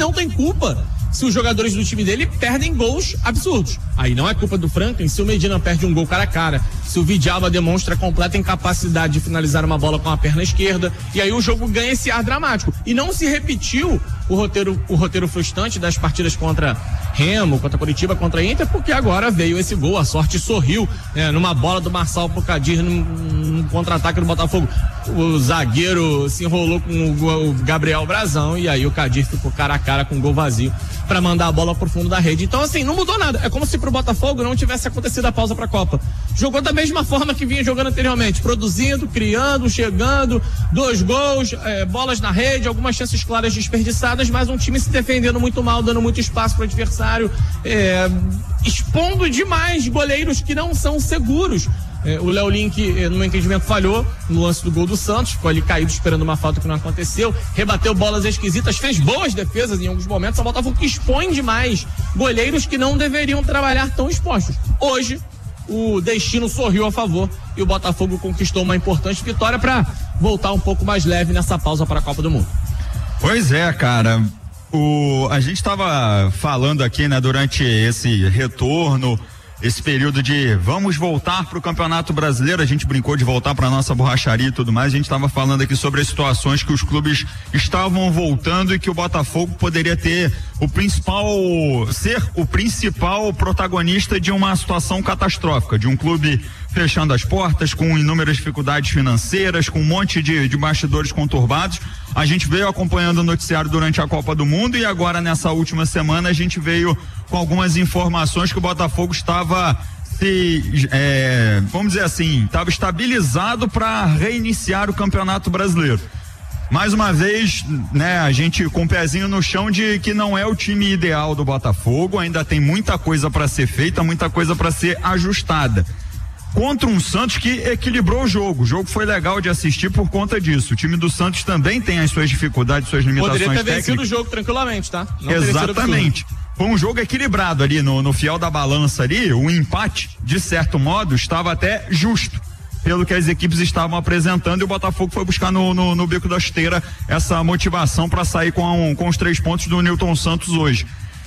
não tem culpa se os jogadores do time dele perdem gols absurdos. Aí não é culpa do Franklin se o Medina perde um gol cara a cara, se o Vidalba demonstra completa incapacidade de finalizar uma bola com a perna esquerda, e aí o jogo ganha esse ar dramático. E não se repetiu o roteiro frustrante das partidas contra Remo, contra Curitiba, contra Inter, porque agora veio esse gol, a sorte sorriu, numa bola do Marçal pro Kadir, num contra-ataque do Botafogo. O zagueiro se enrolou com o Gabriel Brazão, e aí o Kadir ficou cara a cara com o gol vazio para mandar a bola pro fundo da rede. Então, assim, não mudou nada. É como se pro Botafogo não tivesse acontecido a pausa pra Copa. Jogou da mesma forma que vinha jogando anteriormente, produzindo, criando, chegando, 2 gols, bolas na rede, algumas chances claras desperdiçadas, mas um time se defendendo muito mal, dando muito espaço pro adversário, expondo demais goleiros que não são seguros. O Léo Link, no meu entendimento, falhou no lance do gol do Santos, ficou ali caído esperando uma falta que não aconteceu, rebateu bolas esquisitas, fez boas defesas em alguns momentos. O Botafogo que expõe demais goleiros que não deveriam trabalhar tão expostos. Hoje, o destino sorriu a favor e o Botafogo conquistou uma importante vitória para voltar um pouco mais leve nessa pausa para a Copa do Mundo. Pois é, cara. A gente estava falando aqui, né, durante esse retorno, esse período de vamos voltar para o Campeonato Brasileiro, a gente brincou de voltar para nossa borracharia e tudo mais, a gente estava falando aqui sobre as situações que os clubes estavam voltando e que o Botafogo poderia ser o principal protagonista de uma situação catastrófica, de um clube fechando as portas, com inúmeras dificuldades financeiras, com um monte de bastidores conturbados. A gente veio acompanhando o noticiário durante a Copa do Mundo e agora nessa última semana a gente veio com algumas informações que o Botafogo estava vamos dizer assim, estava estabilizado para reiniciar o Campeonato Brasileiro. Mais uma vez, né, a gente com o pezinho no chão de que não é o time ideal do Botafogo, ainda tem muita coisa para ser feita, muita coisa para ser ajustada. Contra um Santos que equilibrou o jogo foi legal de assistir por conta disso. O time do Santos também tem as suas dificuldades, suas limitações técnicas. Poderia ter vencido o jogo tranquilamente, tá? Não exatamente. Foi um jogo equilibrado ali no fiel da balança ali, o empate, de certo modo, estava até justo pelo que as equipes estavam apresentando, e o Botafogo foi buscar no bico da esteira essa motivação para sair com os 3 pontos do Newton Santos hoje.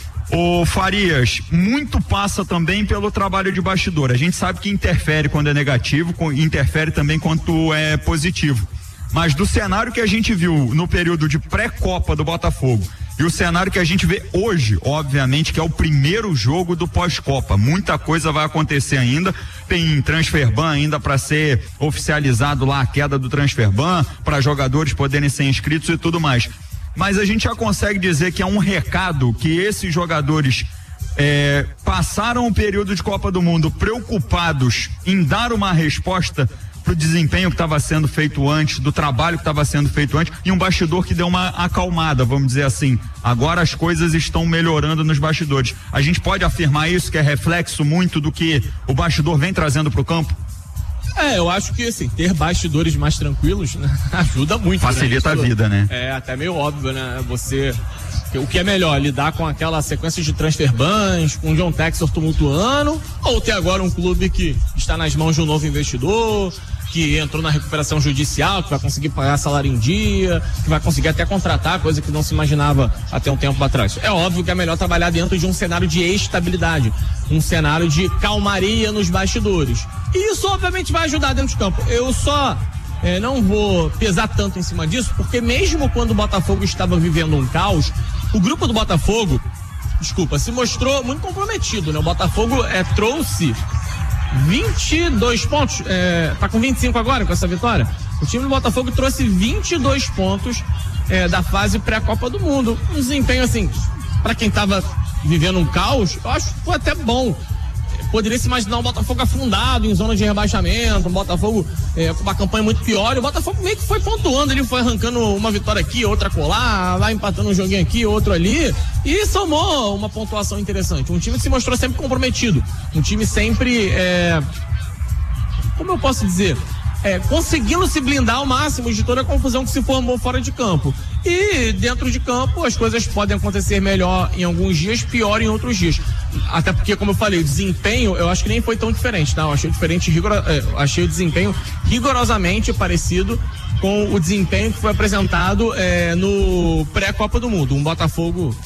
O Farias, muito passa também pelo trabalho de bastidor. A gente sabe que interfere quando é negativo, interfere também quando é positivo. Mas do cenário que a gente viu no período de pré-copa do Botafogo e o cenário que a gente vê hoje, obviamente, que é o primeiro jogo do pós-copa, muita coisa vai acontecer ainda. Tem transfer ban ainda para ser oficializado lá, a queda do transfer ban, para jogadores poderem ser inscritos e tudo mais. Mas a gente já consegue dizer que é um recado que esses jogadores passaram um período de Copa do Mundo preocupados em dar uma resposta pro desempenho que estava sendo feito antes, do trabalho que estava sendo feito antes, e um bastidor que deu uma acalmada, vamos dizer assim. Agora as coisas estão melhorando nos bastidores. A gente pode afirmar isso, que é reflexo muito do que o bastidor vem trazendo pro campo? Eu acho que, assim, ter bastidores mais tranquilos, né, ajuda muito. Facilita, né, a vida, né? É até meio óbvio, né? O que é melhor, lidar com aquela sequência de transfer bans, com o John Textor tumultuando, ou ter agora um clube que está nas mãos de um novo investidor, que entrou na recuperação judicial, que vai conseguir pagar salário em dia, que vai conseguir até contratar, coisa que não se imaginava até um tempo atrás. É óbvio que é melhor trabalhar dentro de um cenário de estabilidade, um cenário de calmaria nos bastidores. E isso, obviamente, vai ajudar dentro de campo. Eu só não vou pesar tanto em cima disso, porque mesmo quando o Botafogo estava vivendo um caos, o grupo do Botafogo, se mostrou muito comprometido, né? O Botafogo trouxe 22 pontos, tá com 25 agora com essa vitória. O time do Botafogo trouxe 22 pontos da fase pré-Copa do Mundo. Um desempenho, assim, pra quem tava vivendo um caos, eu acho que foi até bom. Poderia se imaginar um Botafogo afundado em zona de rebaixamento, um Botafogo com uma campanha muito pior, e o Botafogo meio que foi pontuando, ele foi arrancando uma vitória aqui, outra colar, vai empatando um joguinho aqui, outro ali, e somou uma pontuação interessante. Um time que se mostrou sempre comprometido, um time sempre, como eu posso dizer, conseguindo se blindar ao máximo de toda a confusão que se formou fora de campo. E dentro de campo as coisas podem acontecer melhor em alguns dias, pior em outros dias. Até porque, como eu falei, o desempenho eu acho que nem foi tão diferente, tá? Eu achei o desempenho rigorosamente parecido com o desempenho que foi apresentado no pré-Copa do Mundo. Um Botafogo